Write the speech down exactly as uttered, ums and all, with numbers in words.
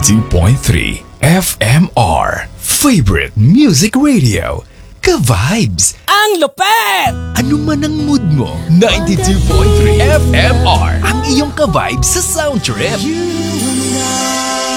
ninety-two point three F M R Favorite Music Radio. Ka-vibes! Ang lupet! Ano man ang mood mo, ninety-two point three F M R ang iyong ka-vibes sa sound trip. You and I.